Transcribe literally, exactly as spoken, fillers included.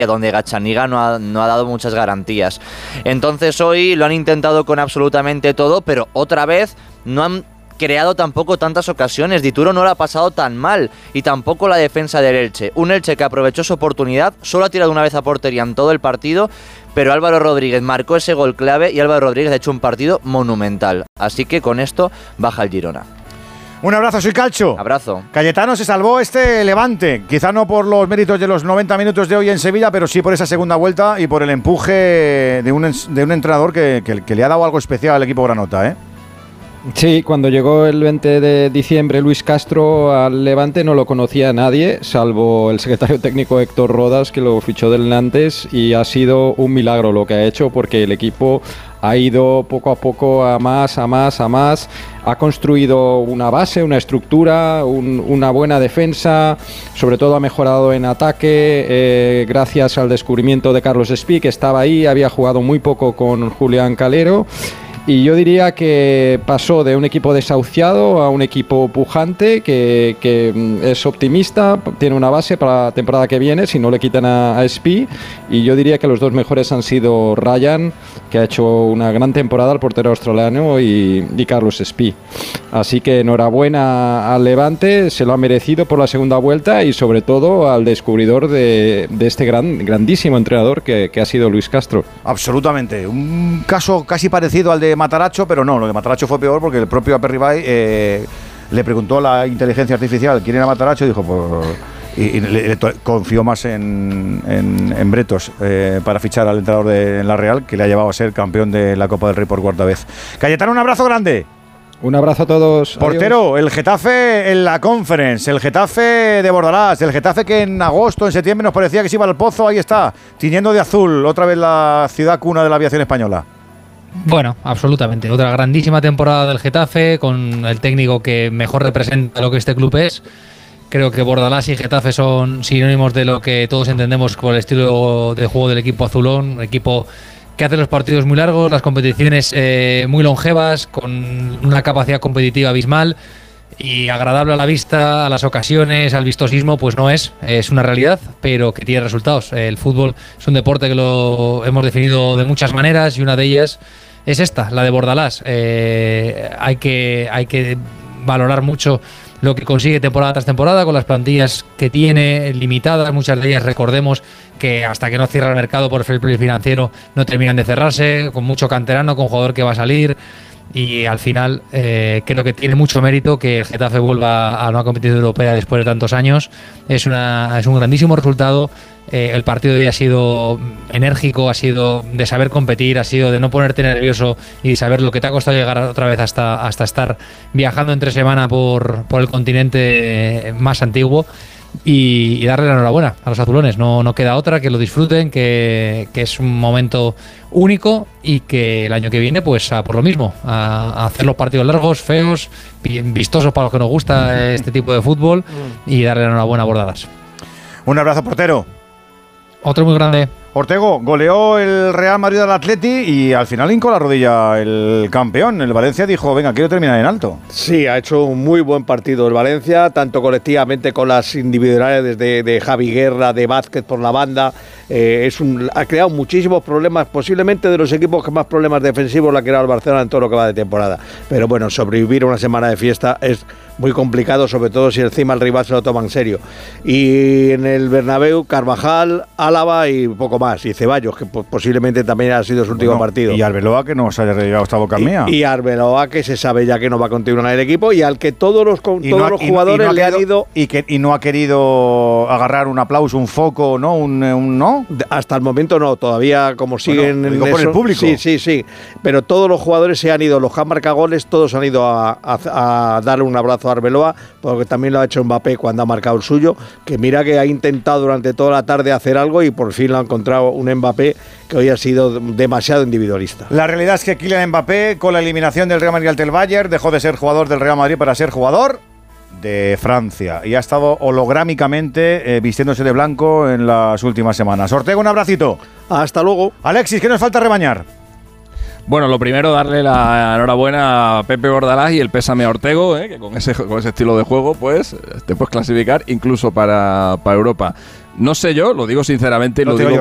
donde Gazzaniga no ha, no ha dado muchas garantías. Entonces hoy lo han intentado con absolutamente todo, pero otra vez no han creado tampoco tantas ocasiones. Dituro no lo ha pasado tan mal, y tampoco la defensa del Elche. Un Elche que aprovechó su oportunidad, solo ha tirado una vez a portería en todo el partido, pero Álvaro Rodríguez marcó ese gol clave y Álvaro Rodríguez ha hecho un partido monumental. Así que con esto baja el Girona. Un abrazo, soy Calcho. Abrazo. Cayetano se salvó este Levante, quizá no por los méritos de los noventa minutos de hoy en Sevilla, pero sí por esa segunda vuelta y por el empuje de un, de un entrenador que, que, que le ha dado algo especial al equipo granota, ¿eh? Sí, cuando llegó el veinte de diciembre Luis Castro al Levante no lo conocía nadie, salvo el secretario técnico Héctor Rodas, que lo fichó del Nantes, y ha sido un milagro lo que ha hecho, porque el equipo ha ido poco a poco a más, a más, a más. Ha construido una base, una estructura, un, una buena defensa. Sobre todo ha mejorado en ataque, eh, gracias al descubrimiento de Carlos Espí, que estaba ahí, había jugado muy poco con Julián Calero. Y yo diría que pasó de un equipo desahuciado a un equipo pujante, que, que es optimista, tiene una base para la temporada que viene, si no le quitan a, a Espí. Y yo diría que los dos mejores han sido Ryan, que ha hecho una gran temporada, el portero australiano, y, y Carlos Espí. Así que enhorabuena al Levante, se lo ha merecido por la segunda vuelta, y sobre todo al descubridor de, de este gran, grandísimo entrenador que, que ha sido Luis Castro. Absolutamente, un caso casi parecido al de Mataracho, pero no, lo de Mataracho fue peor, porque el propio Aperribay eh, le preguntó a la inteligencia artificial quién era Mataracho y dijo, pues, y, y le, le confió más en, en, en Bretos eh, para fichar al entrenador de la Real, que le ha llevado a ser campeón de la Copa del Rey por cuarta vez. Cayetano, un abrazo grande. Un abrazo a todos. Portero, Adiós. El Getafe en la Conference, el Getafe de Bordalás, el Getafe que en agosto, en septiembre nos parecía que se iba al pozo, ahí está, tiñendo de azul, otra vez la ciudad cuna de la aviación española. Bueno, absolutamente. Otra grandísima temporada del Getafe, con el técnico que mejor representa lo que este club es. Creo que Bordalás y Getafe son sinónimos de lo que todos entendemos por el estilo de juego del equipo azulón, un equipo que hace los partidos muy largos, las competiciones eh, muy longevas, con una capacidad competitiva abismal y agradable a la vista, a las ocasiones, al vistosismo, pues no es, es una realidad, pero que tiene resultados. El fútbol es un deporte que lo hemos definido de muchas maneras, y una de ellas es esta, la de Bordalás. Eh, hay que, hay que valorar mucho lo que consigue temporada tras temporada con las plantillas que tiene limitadas, muchas de ellas, recordemos que hasta que no cierra el mercado por el fair play financiero no terminan de cerrarse, con mucho canterano, con jugador que va a salir, y al final eh, creo que tiene mucho mérito que el Getafe vuelva a una competición europea después de tantos años. Es, una, es un grandísimo resultado. Eh, el partido de hoy ha sido enérgico, ha sido de saber competir, ha sido de no ponerte nervioso y de saber lo que te ha costado llegar otra vez hasta, hasta estar viajando entre semana por, por el continente más antiguo, y, y darle la enhorabuena a los azulones. No, no queda otra, que lo disfruten, que, que es un momento único, y que el año que viene pues a por lo mismo, a, a hacer los partidos largos, feos, vistosos para los que nos gusta este tipo de fútbol, y darle la enhorabuena a Bordalás. Un abrazo, portero. Otro muy grande. Ortego, goleó el Real Madrid al Atleti y al final hincó la rodilla el campeón. El Valencia dijo, venga, quiero terminar en alto. Sí, ha hecho un muy buen partido el Valencia, tanto colectivamente con las individualidades de, de Javi Guerra, de Vázquez por la banda. Eh, es un, ha creado muchísimos problemas, posiblemente de los equipos que más problemas defensivos le ha creado el Barcelona en todo lo que va de temporada. Pero bueno, sobrevivir a una semana de fiesta es muy complicado, sobre todo si encima el rival se lo toma en serio. Y en el Bernabéu, Carvajal, Álava y poco más. Y Ceballos, que posiblemente también ha sido su último bueno, partido. Y Arbeloa, que nos haya llegado esta boca mía. Y, y Arbeloa, que se sabe ya que no va a continuar en el equipo, y al que todos los, todos no, los jugadores y no le querido, han ido... Y, que, y no ha querido agarrar un aplauso, un foco, ¿no? Un, un no. Hasta el momento no, todavía como siguen... Bueno, digo en por eso, el público. Sí, sí, sí. Pero todos los jugadores se han ido, los que han marcado goles, todos han ido a, a, a darle un abrazo a Arbeloa, porque también lo ha hecho Mbappé cuando ha marcado el suyo, que mira que ha intentado durante toda la tarde hacer algo, y por fin lo ha encontrado un Mbappé que hoy ha sido demasiado individualista. La realidad es que Kylian Mbappé, con la eliminación del Real Madrid ante el Bayern, dejó de ser jugador del Real Madrid para ser jugador de Francia, y ha estado holográmicamente eh, vistiéndose de blanco en las últimas semanas. Ortega, un abracito. Hasta luego. Alexis, ¿qué nos falta rebañar? Bueno, lo primero, darle la enhorabuena a Pepe Bordalás y el pésame a Ortego, ¿eh? que con ese, con ese estilo de juego pues te puedes clasificar incluso para, para Europa. No sé yo, lo digo sinceramente, No lo te digo